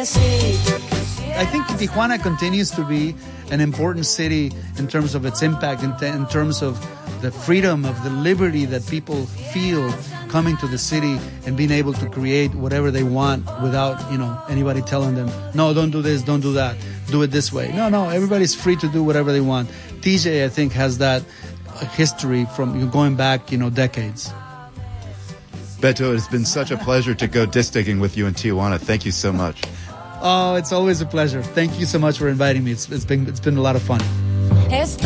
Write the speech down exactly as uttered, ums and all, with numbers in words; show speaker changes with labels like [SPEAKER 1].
[SPEAKER 1] I think Tijuana continues to be an important city in terms of its impact, in, in terms of the freedom, of the liberty that people feel coming to the city and being able to create whatever they want without, you know, anybody telling them, no, don't do this, don't do that, do it this way. No, no, everybody's free to do whatever they want. T J, I think, has that history from going back, you know, decades.
[SPEAKER 2] Beto, it's been such a pleasure to go disc digging with you in Tijuana. Thank you so much.
[SPEAKER 1] Oh, it's always a pleasure. Thank you so much for inviting me. It's, it's been it's been a lot of fun.